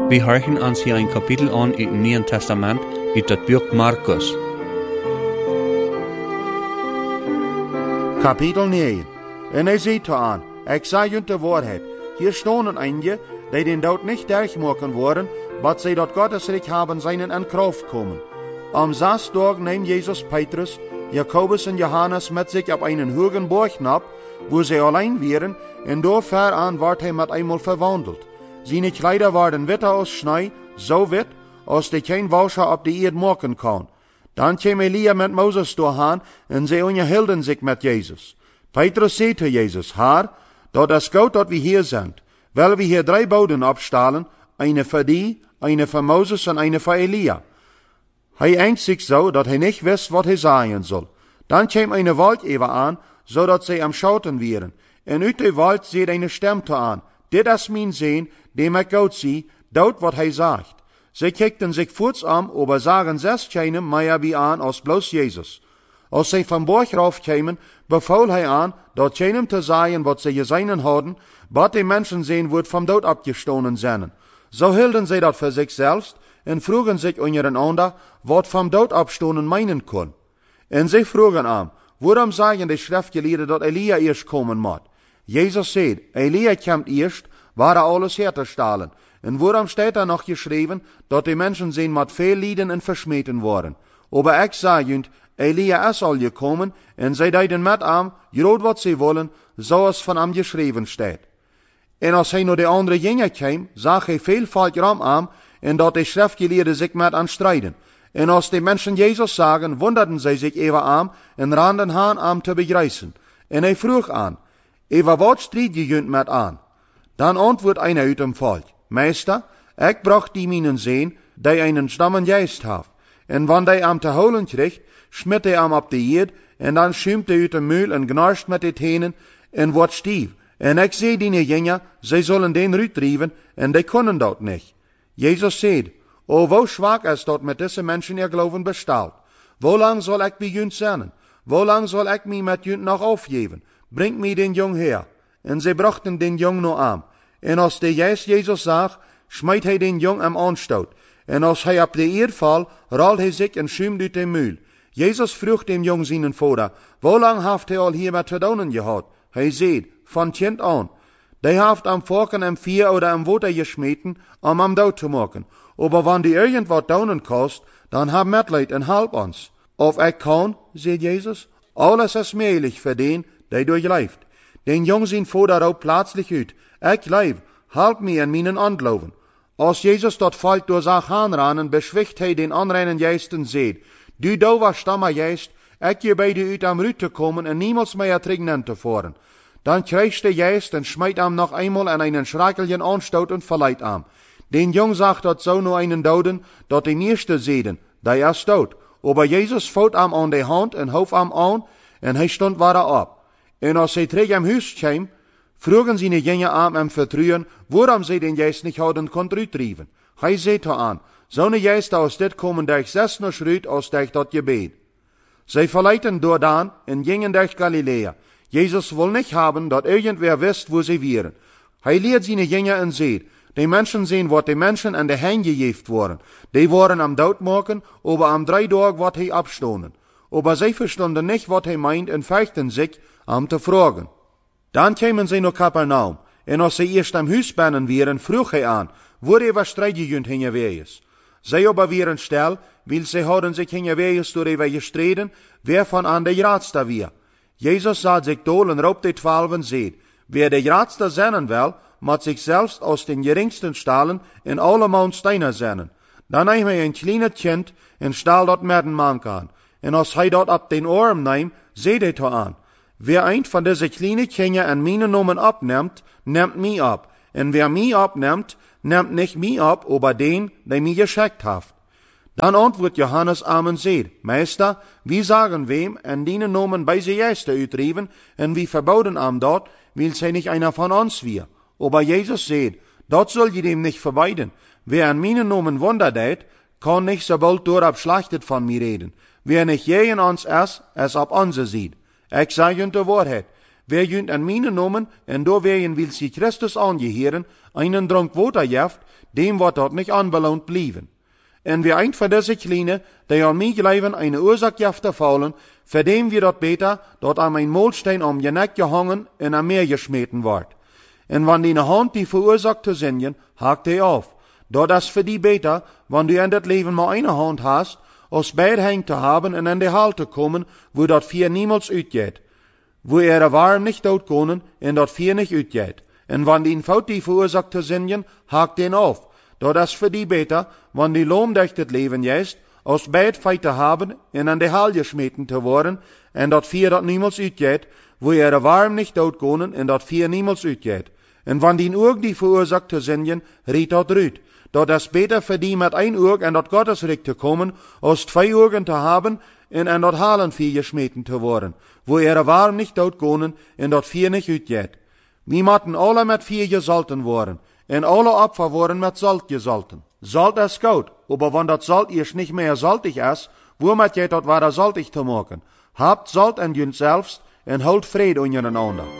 Vi harken ansie een kapitel aan i het Nieuwe Testament uit het boek Markus. Kapitel 9. En hij zei te aan, ik zeg je de waarheid. Hier staan een eindje, die den dood niet durchmaken worden, wat zij dat Gottesrijk hebben zijn en kracht komen. Am 6 dag neemt Jezus Petrus, Jacobus en Johannes met zich op een hoge berg op, wo zij alleen waren, en door ver aan werd hij met eenmaal verwandeld. Zijn kleider waren witter als snee, zo wit, als de geen wascher op de eerd maken kan. Dan kwam Elia met Mozes doorheen, en zij onderhielden zich met Jezus. Petrus zei te Jezus, Heer, dat is goed dat we hier zijn. Wel we hier 3 boden opstellen, eine voor die, eine voor Mozes en eine voor Elia. Hij eindt zich zo dat hij niet wist wat hij zeggen zal. Dan kwam een wolk even aan, zodat zij am schauten waren. En uit de wolk zei een stem te aan, dit is mijn zoon, die ik goed zie, doet wat hij zegt. Zij kijkten zich voorts aan, aber zagen 6 geen meer bij aan als bloos Jezus. Als zij van borg rauf kwamen, beval hij aan, dat geen te zeggen wat zij gezien hadden, wat de mensen zien wordt van dood opgestonen zijn. Zo hielden zij dat voor zichzelf, en vroegen zich ondereinander, wat van dood opstonen meinen kon. En zij vroegen aan, waarom zeggen de schriftgeleerden dat Elia eerst komen moet? Jezus zei, Elia komt eerst, waar alles her te stellen. En waarom staat nog geschreven, dat de mensen zijn met veel lijden en versmeten worden? Aber ik zeg je, Elia is al gekomen, en zij deden met hem, groot wat zij willen, zoals van hem geschreven staat. En als hij naar de andere dingen kwam, zag hij veel volk ram aan, en dat de schriftgeleerden zich met aan strijden. En als de mensen Jezus zagen, wonderden zij zich even aan, en randen aan hem te begrijzen. En hij vroeg aan, over wat strijd je junt met aan? Dan antwoordt een uit hem volk, Meester, ik bracht die mijn zoon, die een stammen geest heeft. En wanneer hij hem te holen kreeg, smit hij hem op de eerd, en dan schuimt hij uit de muil en gnarst met de tenen, en wordt stief. En ik zei die jongen, zij zullen den uitdrijven, en die kunnen dat niet. Jezus zei, o, hoe zwak is dat met deze mensen ihr geloven bestaat. Hoe lang zal ik bij junt zijn? Hoe lang zal ik mij met junt nog afgeven? Breng mij den jong her. En zij brachten den jong nog aan. En als de geest Jezus zag, smijt hij den jong am aanstoot. En als hij op de eerd val, rolt hij zich en schuimt uit de muil. Jezus vroeg dem jong zijn vader, hoe lang heeft hij al hier met te doen gehad? Hij zei, van kind aan. Die heeft am vorken am 4 oder am water gesmeten, om am dood te maken. Aber wanneer die irgend wat doen kost, dan heb medleid en help ons. Of ik kan, zei Jezus, alles is mogelijk voor den, die durchleeft. Den jong zijn vader roept plaatselijk uit, ik leef, help me in mijn ongeloven. Als Jezus dat volk door zag aanranen, beschwicht hij den onreinen geest en zei, du dove stammer geest, ik je bij u uit am ruut te komen en niemals meer terug te voeren. Dan krijgt de geest en smijt hem nog eenmaal en een schrakeljen aanstoot en verleidt hem. Den jong zag dat zo nu einen doden, dat de meeste zeiden, die is dood. Aber Jezus voot hem aan de hand en hoofd hem aan, en hij stond weer op. En als hij terug in huis kwam, vroegen zijn jongen aan hem vertrouwen, waarom zij den geest niet hadden kon uitdrijven. Hij zei te aan, zo'n geest als dit komen durch 6 nog uit als durch dat gebed. Zij verleiden doordaan en gingen durch Galilea. Jezus wil niet hebben dat irgendwer wist waar zij waren. Hij leert zijn jongen en zei, de mensen zien wat de mensen aan de hand gegeven worden. Die worden am dood maken, aber am 3 dagen wordt hij opstonen. Aber zij verstonden niet wat hij meint en vechten zich om te vragen. Dan kwamen zij naar Capernaum. En als zij eerst am huis binnen waren, vroeg hij aan, waar over strijdjunt hingewees. Zij aber waren stil, weil zij hadden zich hingewees door over gestreden, wer van aan de raadste weer. Jezus zat zich dol en roept de 12 en zei, wer de raadste zijn wil, moet zich zelfs als den geringsten stalen en allemaal steiner zijn. Dan neemt hij een kleine kind en staal dat met een man aan. En als hij dat op den arm neemt, zei hij te aan, wer een van deze kleine kinderen en mijn namen opneemt, neemt mij op. En wer mij opneemt, neemt niet mij op, aber den, die mij geschickt heeft. Dan antwoordt Johannes aan en zei, Meester, wie sagen wem en die namen bij zijn geesten uitdrijven, en wie verboden aan dat, wil zij niet einer van ons weer. Aber Jezus zei, dat zul je dem niet verbeiden. Wer aan mijn namen wonder deed, kan niet zo bald doorop slachtet van mij reden. Wer niet je in ons is op onze ziet. Ik zeg je de waarheid. Wer junt an mine nomen, en door wer will sie Christus angeheren, einen dronk water jaft, dem wordt dort nicht anbelohnt blijven. En wie ein von diese Kleine, die an mich leiben, eine Ursache jafte fallen, für dem wir dort beter, dort an ein Molstein om je nek gehangen en am Meer geschmeten wordt. En wann die Hand die verursacht te zinjen, hakt hij auf. Dort is für die beter, wann du in dat Leben maar eine Hand hast, als beide Hand te haben en in de Hal te komen, wo dat vier niemals uitgeht. Wo warm nicht dood konen en dat vier nicht uitgeht. En wann die fout die verursacht te zinjen, hakt den auf. Dort is für die beter, wann die Loom durch das Leben jest, als beide Feit te haben en an de Hal geschmeten te worden, en dat vier dat niemals uitgeht, wo warm nicht dood konen en dat vier niemals uitgeht. En wann die oog die verursacht te zinjen, riet dat ruit. Dat is beter voor die met een oog en dat Gottesrijk te komen, als 2 ogen te hebben en dat halen 4 gesmeten te worden, wo warm niet dood konen en dat 4 niet uitgeet. We moeten alle met 4 gezalten worden, en alle Opfer worden met zalt gezalten. Zalt is goud, aber wann dat zalt eerst niet meer saltig is, wo moet jij dat waar saltig te maken? Habt zalt en junt zelfs, en houd vrede ondereinander.